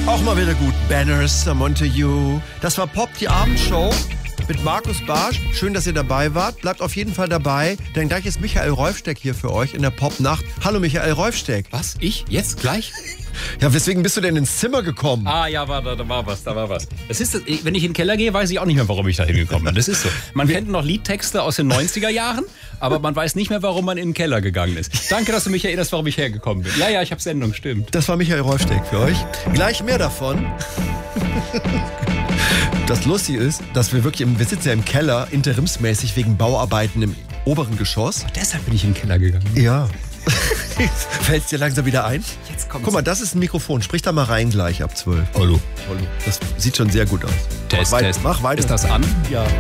Auch mal wieder gut. Banners, I'm onto you. Das war Pop, die Abendshow mit Markus Barsch. Schön, dass ihr dabei wart. Bleibt auf jeden Fall dabei, denn gleich ist Michael Rolfsteck hier für euch in der Popnacht. Hallo Michael Rolfsteck. Was? Ich? Jetzt? Gleich? Ja, weswegen bist du denn ins Zimmer gekommen? Ah, ja, da war was. Das ist, wenn ich in den Keller gehe, weiß ich auch nicht mehr, warum ich da hingekommen bin. Das ist so. Man kennt noch Liedtexte aus den 90er Jahren, aber man weiß nicht mehr, warum man in den Keller gegangen ist. Danke, dass du mich erinnerst, warum ich hergekommen bin. Ja, ich habe Sendung, stimmt. Das war Michael Rolfsteck für euch. Gleich mehr davon. Das Lustige ist, dass wir sitzen ja im Keller, interimsmäßig wegen Bauarbeiten im oberen Geschoss. Deshalb bin ich in den Keller gegangen. Ja. Fällt es dir langsam wieder ein? Jetzt kommt's. Guck mal, das ist ein Mikrofon. Sprich da mal rein gleich ab 12. Hallo. Das sieht schon sehr gut aus. Test. Mach weiter. Ist das an? Ja.